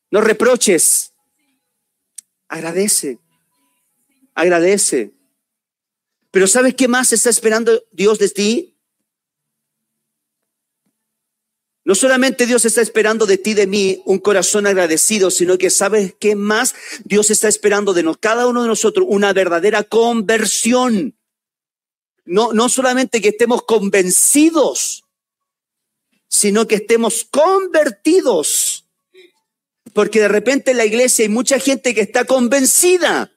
No reproches. Agradece. Agradece. Pero ¿sabes qué más está esperando Dios de ti? No solamente Dios está esperando de ti, de mí, un corazón agradecido, sino que ¿sabes qué más? Dios está esperando de cada uno de nosotros una verdadera conversión. No solamente que estemos convencidos, sino que estemos convertidos. Porque de repente en la iglesia hay mucha gente que está convencida.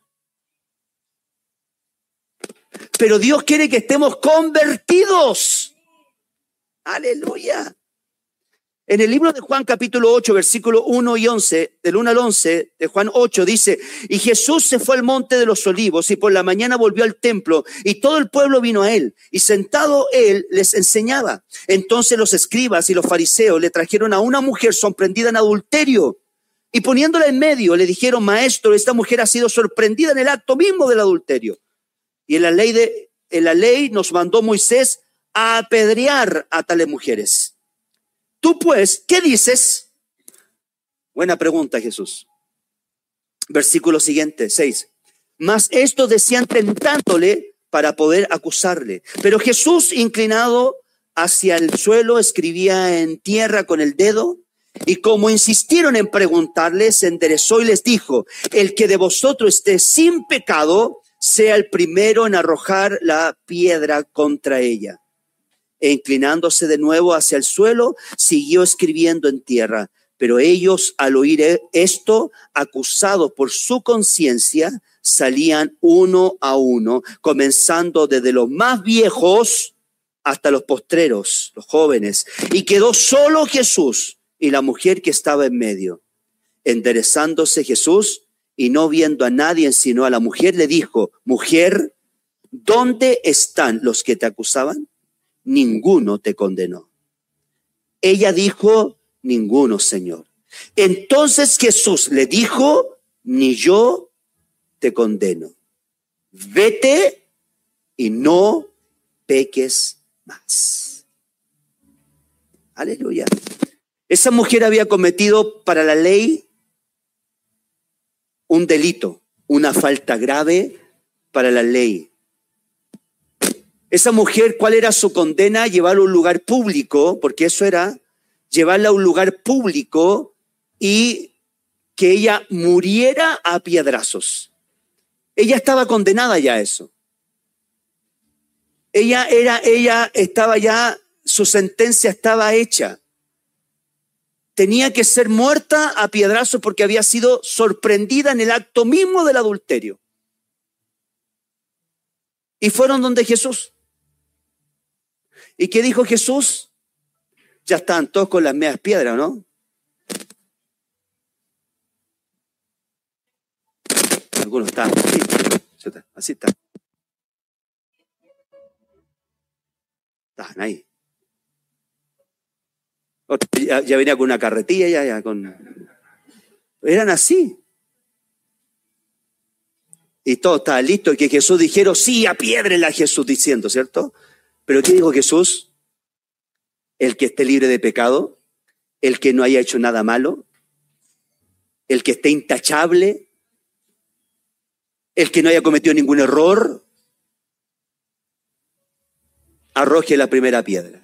Pero Dios quiere que estemos convertidos. Aleluya. En el libro de Juan capítulo 8, versículo 1 y 11, del 1 al 11 de Juan 8 dice, y Jesús se fue al monte de los olivos y por la mañana volvió al templo y todo el pueblo vino a él y sentado él les enseñaba. Entonces los escribas y los fariseos le trajeron a una mujer sorprendida en adulterio y poniéndola en medio le dijeron, maestro, esta mujer ha sido sorprendida en el acto mismo del adulterio. Y en la ley nos mandó Moisés a apedrear a tales mujeres. Tú pues, ¿qué dices? Buena pregunta, Jesús. Versículo siguiente, 6. Mas estos decían tentándole para poder acusarle. Pero Jesús, inclinado hacia el suelo, escribía en tierra con el dedo. Y como insistieron en preguntarle, se enderezó y les dijo, el que de vosotros esté sin pecado, sea el primero en arrojar la piedra contra ella. E inclinándose de nuevo hacia el suelo, siguió escribiendo en tierra. Pero ellos, al oír esto, acusados por su conciencia, salían uno a uno, comenzando desde los más viejos hasta los postreros, los jóvenes. Y quedó solo Jesús y la mujer que estaba en medio. Enderezándose Jesús y no viendo a nadie sino a la mujer, le dijo, mujer, ¿dónde están los que te acusaban? Ninguno te condenó. Ella dijo, ninguno, Señor. Entonces Jesús le dijo, ni yo te condeno. Vete y no peques más. Aleluya. Esa mujer había cometido para la ley un delito, una falta grave para la ley. Esa mujer, ¿cuál era su condena? Llevarla a un lugar público, porque eso era, llevarla a un lugar público y que ella muriera a piedrazos. Ella estaba condenada ya a eso. Ella estaba ya, su sentencia estaba hecha. Tenía que ser muerta a piedrazos porque había sido sorprendida en el acto mismo del adulterio. Y fueron donde Jesús. ¿Y qué dijo Jesús? Ya estaban todos con las medias piedras, ¿no? Algunos estaban así está. Estaban ahí. Ya venía con una carretilla, eran así. Y todo estaba listo, y que Jesús dijeron, sí, apiédrenla a Jesús diciendo, ¿cierto? Pero ¿qué dijo Jesús? El que esté libre de pecado, el que no haya hecho nada malo, el que esté intachable, el que no haya cometido ningún error, arroje la primera piedra.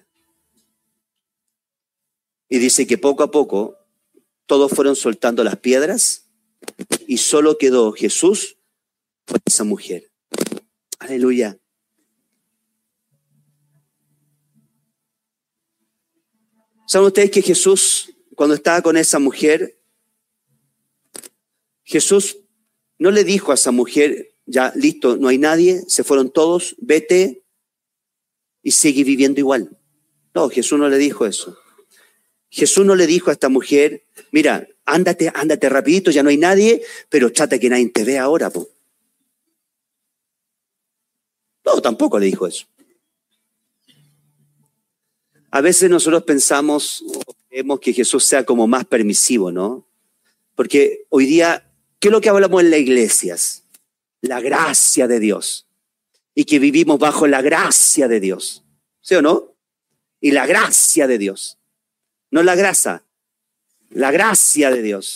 Y dice que poco a poco todos fueron soltando las piedras y solo quedó Jesús con esa mujer. Aleluya. ¿Saben ustedes que Jesús, cuando estaba con esa mujer, Jesús no le dijo a esa mujer, ya listo, no hay nadie, se fueron todos, vete y sigue viviendo igual? No, Jesús no le dijo eso. Jesús no le dijo a esta mujer, mira, ándate rapidito, ya no hay nadie, pero trata que nadie te vea ahora, po. No, tampoco le dijo eso. A veces nosotros pensamos que Jesús sea como más permisivo, ¿no? Porque hoy día, ¿qué es lo que hablamos en las iglesias? La gracia de Dios. Y que vivimos bajo la gracia de Dios. ¿Sí o no? Y la gracia de Dios. No la grasa, la gracia de Dios.